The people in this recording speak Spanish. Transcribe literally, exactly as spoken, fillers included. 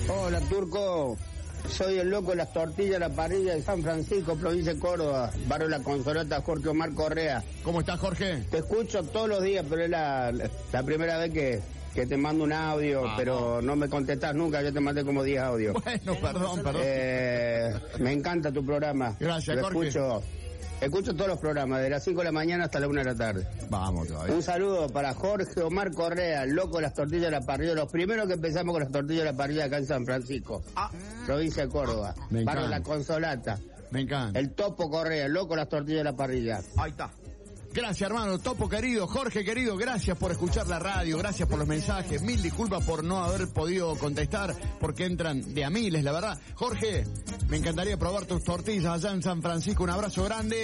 Hola, Turco. Soy el loco de las tortillas, la parrilla de San Francisco, provincia de Córdoba, barrio La Consolata, Jorge Omar Correa. ¿Cómo estás, Jorge? Te escucho todos los días, pero es la, la primera vez que, que te mando un audio, ah, pero no me contestás nunca, yo te mandé como diez audios. Bueno, perdón, perdón. Eh, me encanta tu programa. Gracias, Lo Jorge. Escucho, escucho todos los programas, de las cinco de la mañana hasta la una de la tarde. Vamos todavía. Un saludo para Jorge Omar Correa, el loco de las tortillas de la parrilla, los primeros que empezamos con las tortillas de la parrilla acá en San Francisco, ah. provincia de Córdoba, barrio La Consolata. Me encanta. El Topo Correa, el loco de las tortillas de la parrilla. Ahí está. Gracias, hermano. Topo querido, Jorge querido, gracias por escuchar la radio, gracias por los mensajes, mil disculpas por no haber podido contestar, porque entran de a miles, la verdad. Jorge, me encantaría probar tus tortillas allá en San Francisco, un abrazo grande.